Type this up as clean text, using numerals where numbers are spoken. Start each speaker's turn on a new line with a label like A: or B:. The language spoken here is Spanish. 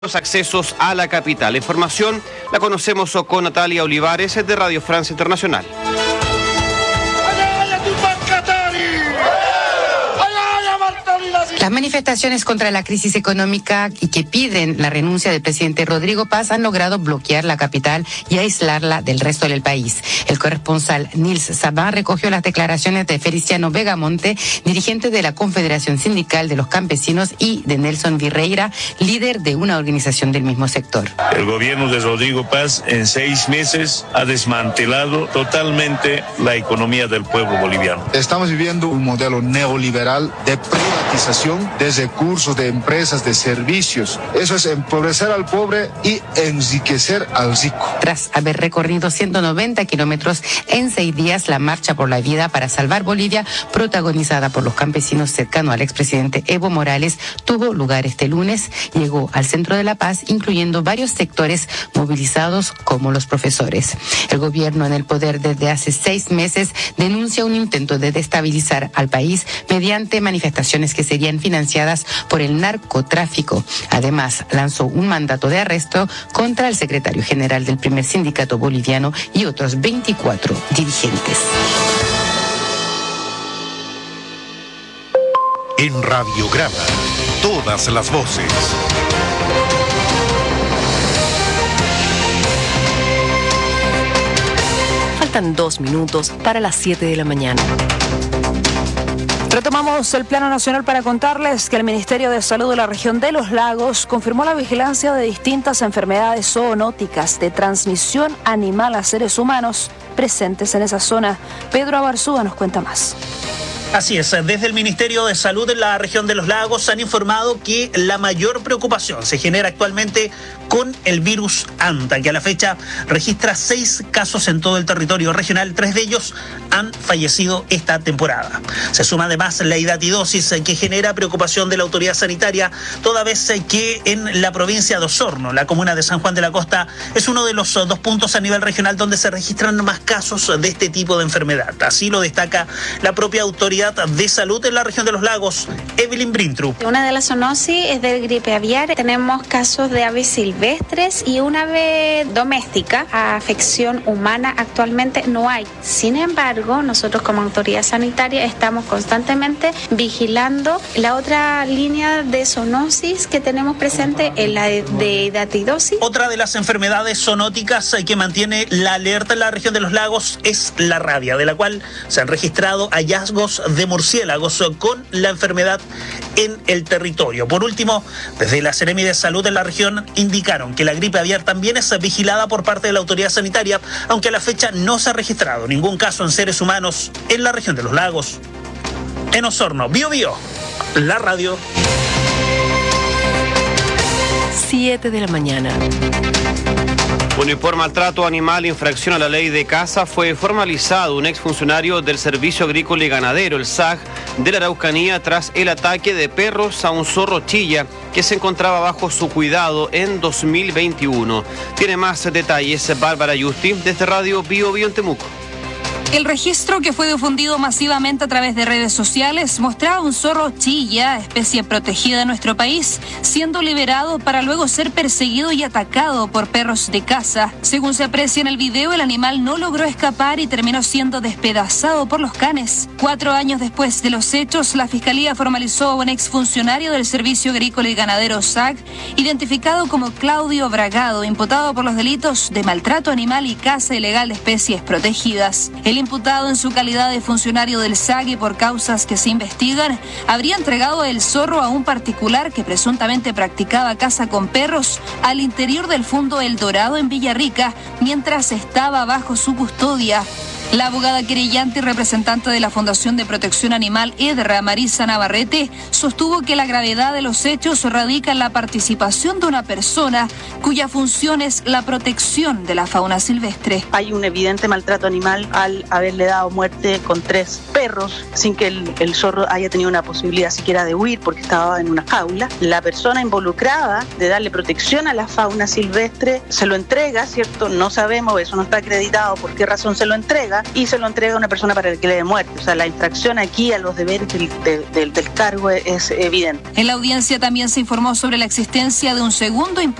A: Los accesos a la capital. La información la conocemos con Natalia Olivares de Radio Francia Internacional.
B: Las manifestaciones contra la crisis económica y que piden la renuncia del presidente Rodrigo Paz han logrado bloquear la capital y aislarla del resto del país. El corresponsal Nils Sabán recogió las declaraciones de Feliciano Vegamonte, dirigente de la Confederación Sindical de los Campesinos, y de Nelson Virreira, líder de una organización del mismo sector.
C: El gobierno de Rodrigo Paz en 6 meses ha desmantelado totalmente la economía del pueblo boliviano.
D: Estamos viviendo un modelo neoliberal de privatización de recursos, de empresas, de servicios. Eso es empobrecer al pobre y enriquecer al rico.
B: Tras haber recorrido 190 kilómetros en 6 días, la Marcha por la Vida para Salvar Bolivia, protagonizada por los campesinos cercanos al expresidente Evo Morales, tuvo lugar este lunes. Llegó al centro de La Paz, incluyendo varios sectores movilizados como los profesores. El gobierno en el poder desde hace 6 meses denuncia un intento de destabilizar al país mediante manifestaciones que serían financiadas por el narcotráfico. Además, lanzó un mandato de arresto contra el secretario general del primer sindicato boliviano y otros 24 dirigentes.
E: En Radiograma, todas las voces.
F: Faltan 2 minutos para las 7 de la mañana.
G: Retomamos el plano nacional para contarles que el Ministerio de Salud de la región de Los Lagos confirmó la vigilancia de distintas enfermedades zoonóticas de transmisión animal a seres humanos presentes en esa zona. Pedro Abarzúa nos cuenta más.
H: Así es, desde el Ministerio de Salud de la región de Los Lagos han informado que la mayor preocupación se genera actualmente con el virus Anta, que a la fecha registra 6 casos en todo el territorio regional. 3 de ellos han fallecido esta temporada. Se suma además la hidatidosis, que genera preocupación de la autoridad sanitaria, toda vez que en la provincia de Osorno, la comuna de San Juan de la Costa, es uno de los 2 puntos a nivel regional donde se registran más casos de este tipo de enfermedad. Así lo destaca la propia autoridad de salud en la región de Los Lagos, Evelyn Brintrup.
I: Una de las zoonosis es de gripe aviar. Tenemos casos de aves silvestres y una ave doméstica. Afección humana actualmente no hay. Sin embargo, nosotros como autoridad sanitaria estamos constantemente vigilando la otra línea de zoonosis que tenemos presente, en la de hidatidosis.
H: Otra de las enfermedades zoonóticas que mantiene la alerta en la región de Los Lagos es la rabia, de la cual se han registrado hallazgos de murciélagos con la enfermedad en el territorio. Por último, desde la Seremi de Salud de la región indicaron que la gripe aviar también es vigilada por parte de la autoridad sanitaria, aunque a la fecha no se ha registrado ningún caso en seres humanos en la región de Los Lagos. En Osorno, Bio Bio, la radio.
F: 7 de la mañana.
A: Bueno, y por maltrato animal, infracción a la ley de caza, fue formalizado un exfuncionario del Servicio Agrícola y Ganadero, el SAG, de la Araucanía, tras el ataque de perros a un zorro chilla que se encontraba bajo su cuidado en 2021. Tiene más detalles Bárbara Yusti, desde Radio Bio Bio en Temuco.
J: El registro, que fue difundido masivamente a través de redes sociales, mostraba un zorro chilla, especie protegida en nuestro país, siendo liberado para luego ser perseguido y atacado por perros de caza. Según se aprecia en el video, el animal no logró escapar y terminó siendo despedazado por los canes. 4 años después de los hechos, la Fiscalía formalizó a un exfuncionario del Servicio Agrícola y Ganadero SAG, identificado como Claudio Bragado, imputado por los delitos de maltrato animal y caza ilegal de especies protegidas. El imputado, en su calidad de funcionario del SAG y por causas que se investigan, habría entregado el zorro a un particular que presuntamente practicaba caza con perros al interior del Fundo El Dorado en Villarrica, mientras estaba bajo su custodia. La abogada querellante y representante de la Fundación de Protección Animal EDRA, Marisa Navarrete, sostuvo que la gravedad de los hechos radica en la participación de una persona cuya función es la protección de la fauna silvestre.
K: Hay un evidente maltrato animal al haberle dado muerte con 3 perros sin que el zorro haya tenido una posibilidad siquiera de huir porque estaba en una jaula. La persona involucrada de darle protección a la fauna silvestre se lo entrega, ¿cierto? No sabemos, eso no está acreditado por qué razón se lo entrega, mata y se lo entrega a una persona para que le dé muerte. O sea, la infracción aquí a los deberes del cargo es evidente.
J: En la audiencia también se informó sobre la existencia de un segundo